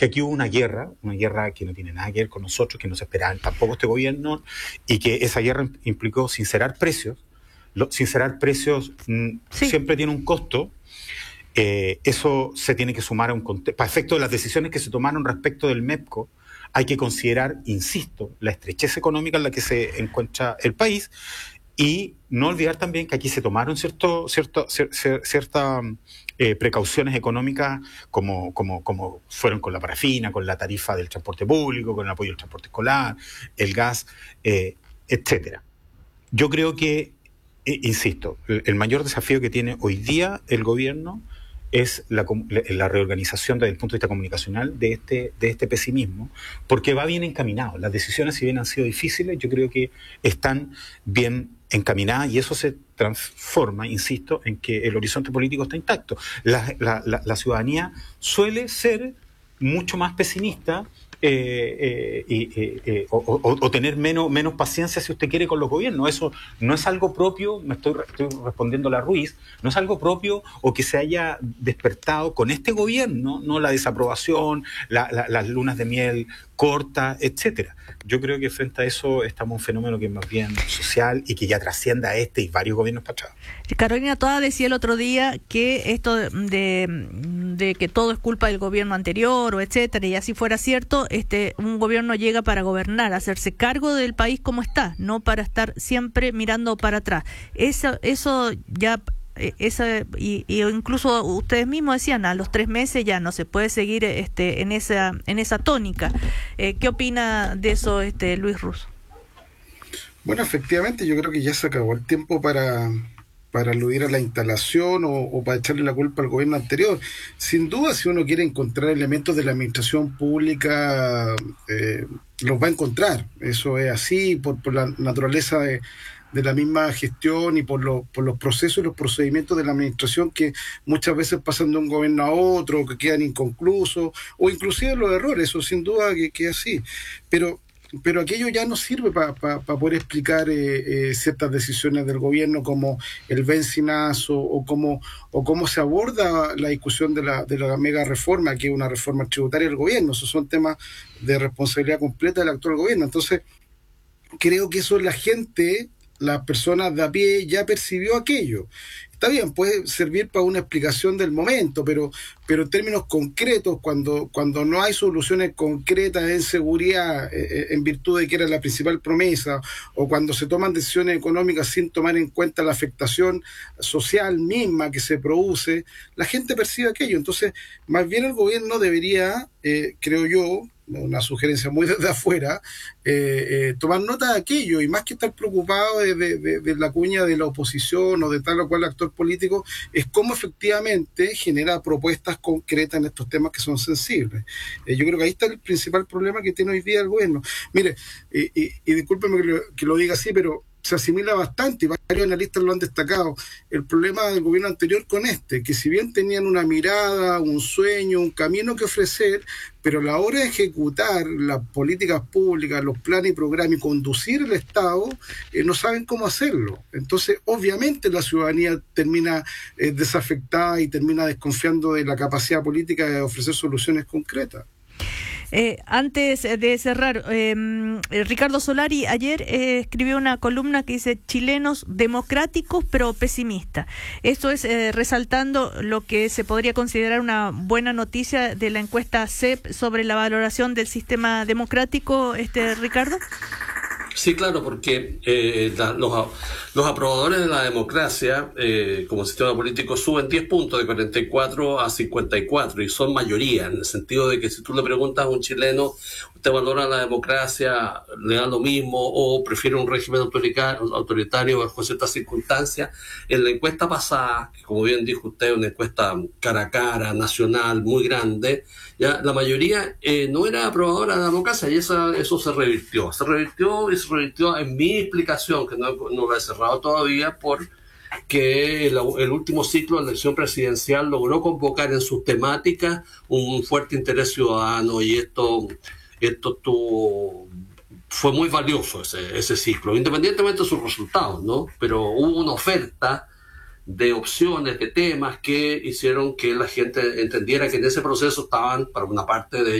que aquí hubo una guerra que no tiene nada que ver con nosotros, que no se esperaba tampoco este gobierno, y que esa guerra implicó sincerar precios. Sincerar precios Sí. siempre tiene un costo. Eso se tiene que sumar a un contexto. Para efecto de las decisiones que se tomaron respecto del MEPCO, hay que considerar, insisto, la estrechez económica en la que se encuentra el país, y no olvidar también que aquí se tomaron ciertas precauciones económicas, como fueron con la parafina, con la tarifa del transporte público, con el apoyo del transporte escolar, el gas, etcétera. Yo creo que, insisto, el mayor desafío que tiene hoy día el gobierno es la reorganización desde el punto de vista comunicacional de este pesimismo, porque va bien encaminado. Las decisiones, si bien han sido difíciles, yo creo que están bien encaminadas, y eso se transforma, insisto, en que el horizonte político está intacto. La ciudadanía suele ser mucho más pesimista, o tener menos paciencia, si usted quiere, con los gobiernos. Eso no es algo propio, estoy respondiendo a la Ruiz, no es algo propio o que se haya despertado con este gobierno, no la desaprobación, las lunas de miel cortas, etcétera. Yo creo que frente a eso estamos en un fenómeno que es más bien social y que ya trasciende a y varios gobiernos para atrás. Carolina Toá decía el otro día que esto de que todo es culpa del gobierno anterior, o etcétera, y así fuera cierto, un gobierno llega para gobernar, hacerse cargo del país como está, no para estar siempre mirando para atrás. Eso ya... y incluso ustedes mismos decían, a los 3 meses ya no se puede seguir en esa tónica. ¿Qué opina de eso Luis Ruz? Bueno, efectivamente, yo creo que ya se acabó el tiempo para aludir a la instalación o para echarle la culpa al gobierno anterior. Sin duda, si uno quiere encontrar elementos de la administración pública, los va a encontrar. Eso es así, por la naturaleza de la misma gestión y por los procesos y los procedimientos de la administración, que muchas veces pasan de un gobierno a otro, que quedan inconclusos, o inclusive los errores. Eso sin duda que es así. Pero aquello ya no sirve para poder explicar ciertas decisiones del gobierno, como el bencinazo o cómo se aborda la discusión de la mega reforma, que es una reforma tributaria del gobierno. Esos son temas de responsabilidad completa del actual gobierno. Entonces, creo que eso la gente, las personas de a pie, ya percibió aquello. Está bien, puede servir para una explicación del momento, pero en términos concretos, cuando no hay soluciones concretas en seguridad, en virtud de que era la principal promesa, o cuando se toman decisiones económicas sin tomar en cuenta la afectación social misma que se produce, la gente percibe aquello. Entonces, más bien el gobierno debería, creo yo, una sugerencia muy desde afuera, tomar nota de aquello, y más que estar preocupado de la cuña de la oposición o de tal o cual actor político, es cómo efectivamente genera propuestas concretas en estos temas que son sensibles. Yo creo que ahí está el principal problema que tiene hoy día el gobierno. Mire, y discúlpeme que lo diga así, pero se asimila bastante, y varios analistas lo han destacado, el problema del gobierno anterior con que si bien tenían una mirada, un sueño, un camino que ofrecer, pero a la hora de ejecutar las políticas públicas, los planes y programas, y conducir el Estado, no saben cómo hacerlo. Entonces, obviamente la ciudadanía termina desafectada y termina desconfiando de la capacidad política de ofrecer soluciones concretas. Antes de cerrar, Ricardo Solari ayer escribió una columna que dice: chilenos democráticos pero pesimistas. Esto es resaltando lo que se podría considerar una buena noticia de la encuesta CEP sobre la valoración del sistema democrático, Ricardo. Sí, claro, porque los aprobadores de la democracia como sistema político suben 10 puntos, de 44 a 54, y son mayoría, en el sentido de que si tú le preguntas a un chileno, ¿usted valora la democracia? ¿Le da lo mismo? ¿O prefiere un régimen autoritario bajo ciertas circunstancias? En la encuesta pasada, que como bien dijo usted, una encuesta cara a cara, nacional, muy grande, ya la mayoría no era aprobadora de la democracia, y eso se revirtió en mi explicación, que no la he cerrado todavía, porque el último ciclo de elección presidencial logró convocar en sus temáticas un fuerte interés ciudadano, y esto fue muy valioso ese ciclo, independientemente de sus resultados, ¿no? Pero hubo una oferta de opciones, de temas que hicieron que la gente entendiera que en ese proceso estaban, para una parte de